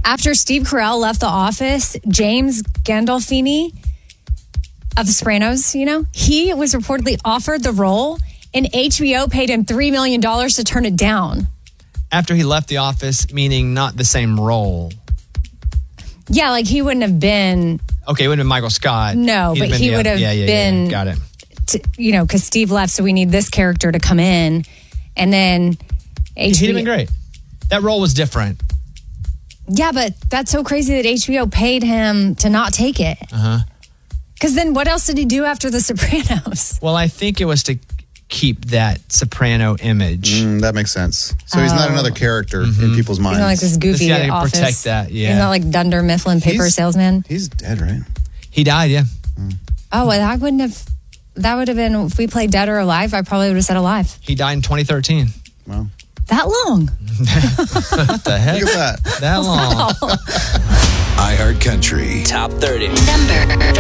After Steve Carell left The Office, James Gandolfini of The Sopranos, he was reportedly offered the role, and HBO paid him $3 million to turn it down. After he left The Office, meaning not the same role. Yeah, like he wouldn't have been... Okay, it wouldn't have been Michael Scott. No, but he would have been... Got it. Because Steve left, so we need this character to come in. And then He'd have been great. That role was different. Yeah, but that's so crazy that HBO paid him to not take it. Because then what else did he do after The Sopranos? Well, I think it was to keep that soprano image. That makes sense. So he's not another character in people's minds. He's not like this goofy This guy to Office. protect that, yeah. He's not like Dunder Mifflin paper salesman. He's dead, right? He died, yeah. Oh, well, I wouldn't have... That would have been... If we played Dead or Alive, I probably would have said Alive. He died in 2013. Wow. That long? What the heck? Look at that. That long. iHeart Country. Top 30. Number 30.